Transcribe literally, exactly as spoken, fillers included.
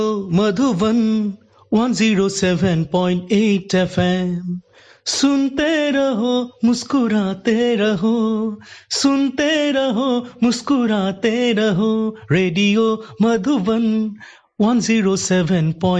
Madhuban one zero seven point eight FM सुनते रहो मुस्कुराते रहो सुनते रहो मुस्कुराते रहो radio Madhuban one zero seven point